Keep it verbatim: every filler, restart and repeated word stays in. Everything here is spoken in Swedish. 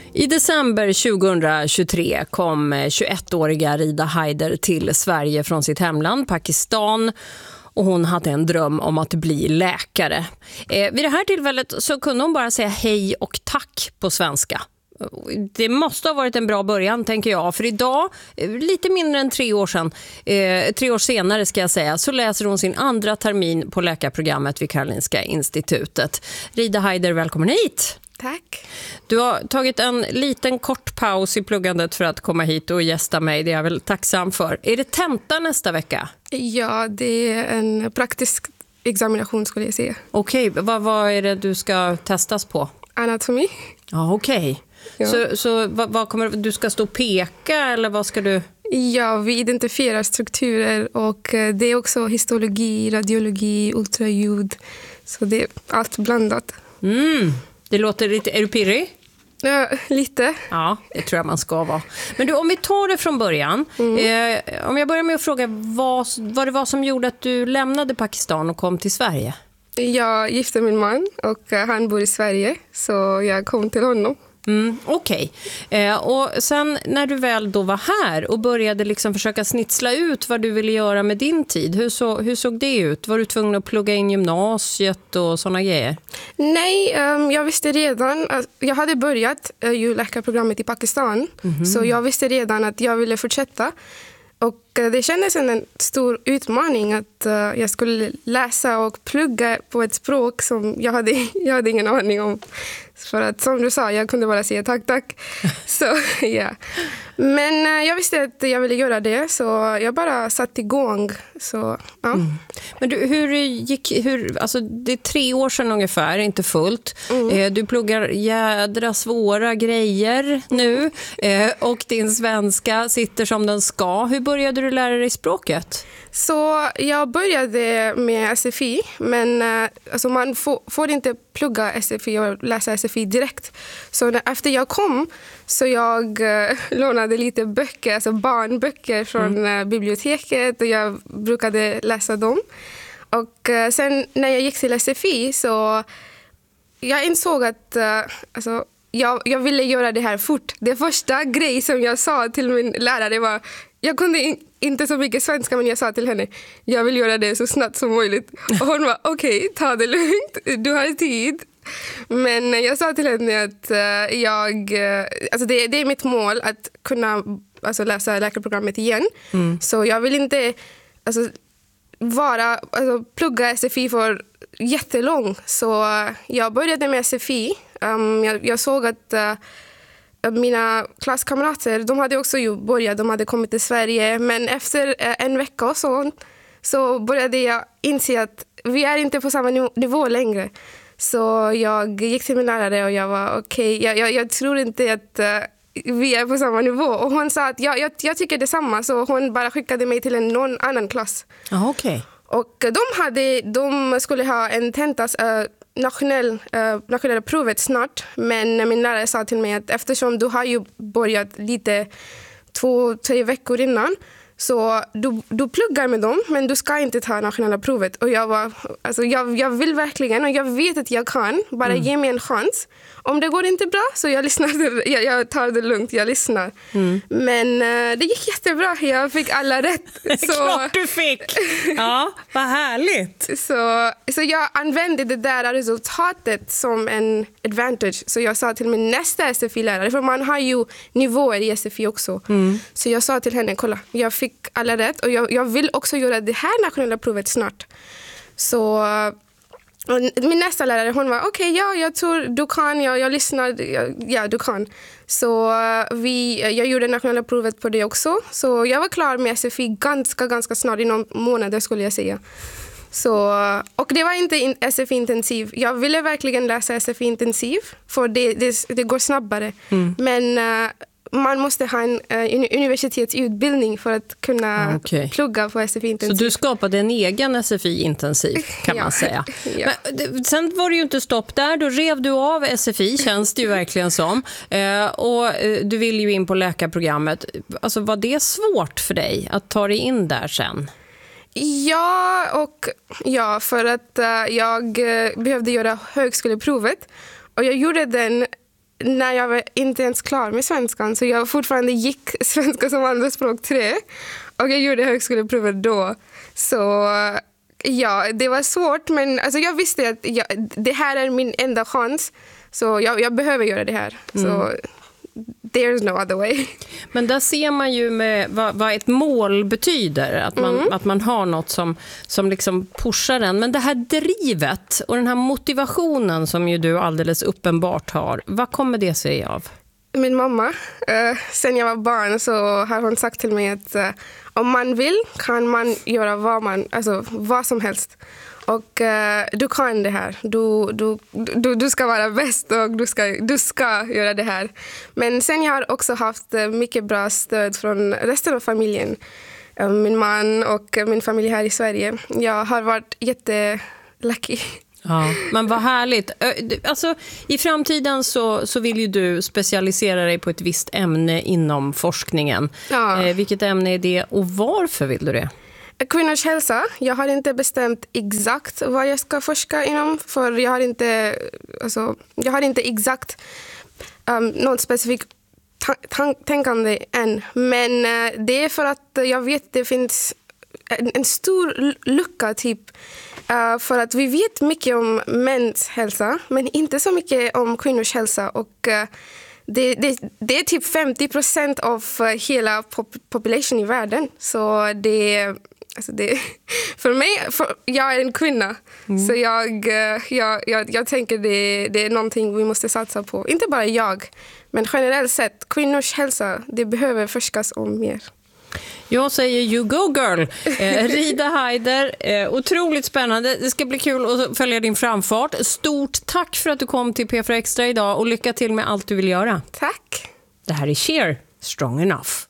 I december tjugohundratjugotre kom tjugoettåriga Rida Haider till Sverige från sitt hemland, Pakistan. Och hon hade en dröm om att bli läkare. Eh, vid det här tillfället så kunde hon bara säga hej och tack på svenska. Det måste ha varit en bra början, tänker jag. För idag, lite mindre än tre år sedan, eh, tre år senare ska jag säga, så läser hon sin andra termin på läkarprogrammet vid Karolinska institutet. Rida Haider, välkommen hit! Tack. Du har tagit en liten kort paus i pluggandet för att komma hit och gästa mig. Det är jag väl tacksam för. Är det tenta nästa vecka? Ja, det är en praktisk examination skulle jag säga. Okej, okay. vad, vad är det du ska testas på? Anatomi. Ja, okej. Okay. Ja. Så, så vad, vad kommer du ska stå och peka eller vad ska du? Ja, vi identifierar strukturer och det är också histologi, radiologi, ultraljud. Så det är allt blandat. Mm. Det låter lite... Är du pirrig? Ja, lite. Ja, det tror jag man ska vara. Men du, om vi tar det från början. Mm. Eh, om jag börjar med att fråga vad, vad det var som gjorde att du lämnade Pakistan och kom till Sverige? Jag gifte min man och han bor i Sverige. Så jag kom till honom. Mm, Okej. Okay. Eh, och sen när du väl då var här och började liksom försöka snitsla ut vad du ville göra med din tid, hur, så, hur såg det ut? Var du tvungen att plugga in gymnasiet och sådana grejer? Nej, um, jag visste redan att jag hade börjat uh, ju läkarprogrammet i Pakistan. Mm-hmm. Så jag visste redan att jag ville fortsätta. Och uh, det kändes som en stor utmaning att uh, jag skulle läsa och plugga på ett språk som jag hade, jag hade ingen aning om. För att som du sa, jag kunde bara säga tack, tack. Så, ja. Men uh, jag visste att jag ville göra det, så jag bara satt igång. Så, ja. Mm. Men du, hur gick... Hur, alltså, det är tre år sedan ungefär, inte fullt. Mm. Eh, du pluggar jädra svåra grejer nu. Eh, och din svenska sitter som den ska. Hur började du lära dig språket? Så jag började med S F I, men alltså man får, får inte plugga S F I och läsa S F I direkt. Så när, efter jag kom så jag uh, lånade lite böcker, alltså barnböcker från mm. uh, biblioteket och jag brukade läsa dem. Och uh, sen när jag gick till S F I så jag insåg att uh, alltså, jag, jag ville göra det här fort. Det första grej som jag sa till min lärare var, jag kunde in, inte så mycket svenska, men jag sa till henne, jag vill göra det så snabbt som möjligt. Och hon var, okej, okay, ta det lugnt, du har tid. Men jag sa till henne att uh, jag, uh, alltså det, det är mitt mål att kunna alltså, läsa läkarprogrammet igen. Mm. Så jag vill inte alltså, vara, alltså, plugga S F I för jättelång. Så uh, jag började med S F I. Um, jag, jag såg att uh, mina klasskamrater, de hade också ju börjat, de hade kommit till Sverige. Men efter uh, en vecka och så, så började jag inse att vi är inte på samma nivå längre. Så jag gick till min lärare och jag var okej, okay, jag, jag, jag tror inte att uh, vi är på samma nivå. Och hon sa att jag, jag, jag tycker detsamma, så hon bara skickade mig till en någon annan klass. Ah, okej. Okay. Och de, hade, de skulle ha en tentas, uh, nationell, uh, nationella provet snart. Men min lärare sa till mig att eftersom du har ju börjat lite två, tre veckor innan, så du, du pluggar med dem, men du ska inte ta nationella provet. Och jag var, alltså jag, jag vill verkligen, och jag vet att jag kan. Bara mm. ge mig en chans. Om det går inte bra, så jag lyssnar, jag, jag tar det lugnt, jag lyssnar. Mm. Men uh, det gick jättebra, jag fick alla rätt. Så, klart du fick! Ja, vad härligt! Så, så jag använde det där resultatet som en advantage. Så jag sa till min nästa S F I-lärare, för man har ju nivåer i S F I också. Mm. Så jag sa till henne, kolla, jag fick alla rätt och jag, jag vill också göra det här nationella provet snart. Så min nästa lärare, hon var okej, okay, ja, jag tror du kan, jag, jag lyssnar, jag, ja, du kan. Så vi, jag gjorde nationella provet på det också. Så jag var klar med S F I ganska, ganska snart, inom månader skulle jag säga. Så, och det var inte in, S F I-intensiv. Jag ville verkligen läsa S F I-intensiv, för det, det, det går snabbare. Mm. Men uh, man måste ha en uh, universitetsutbildning för att kunna okay. plugga på S F I-intensiv. Så du skapade en egen S F I-intensiv, kan ja. man säga. Ja. Men, sen var det ju inte stopp där. Då rev du av S F I, känns det ju verkligen som. Uh, och uh, du vill ju in på läkarprogrammet. Alltså, var det svårt för dig att ta dig in där sen? Ja, och ja, för att uh, jag uh, behövde göra högskoleprovet. Och jag gjorde den när jag var inte ens klar med svenskan, så jag fortfarande gick svenska som andraspråk tre och jag gjorde högskoleprovet då. Så ja, det var svårt, men alltså, jag visste att jag, det här är min enda chans, så jag, jag behöver göra det här. Mm. Så there's no other way. Men där ser man ju med vad, vad ett mål betyder, att man, mm. att man har något som, som liksom pushar en. Men det här drivet och den här motivationen som ju du alldeles uppenbart har, vad kommer det sig av? Min mamma, eh, sen jag var barn så har hon sagt till mig att eh, om man vill kan man göra vad, man, alltså, vad som helst. Och uh, du kan det här. Du, du, du, du ska vara bäst och du ska, du ska göra det här. Men sen jag har också haft uh, mycket bra stöd från resten av familjen. Uh, min man och uh, min familj här i Sverige. Jag har varit jättelucky. Ja, men vad härligt. Alltså, i framtiden så, så vill ju du specialisera dig på ett visst ämne inom forskningen. Ja. Eh, vilket ämne är det och varför vill du det? Kvinnors hälsa. Jag har inte bestämt exakt vad jag ska forska inom, för jag har inte, alltså, jag har inte exakt um, något specifikt tänkande än. Men uh, det är för att jag vet att det finns en, en stor lucka typ, uh, för att vi vet mycket om mäns hälsa, men inte så mycket om kvinnors hälsa. Och uh, det, det, det är typ femtio procent av uh, hela pop- population i världen. Så det Alltså det, för mig, för jag är en kvinna, mm. så jag, jag, jag, jag tänker det, det är någonting vi måste satsa på. Inte bara jag, men generellt sett, kvinnors hälsa, det behöver forskas om mer. Jag säger you go girl. Eh, Rida Haider, eh, otroligt spännande. Det ska bli kul att följa din framfart. Stort tack för att du kom till P fyra Extra idag och lycka till med allt du vill göra. Tack. Det här är Cher, Strong Enough.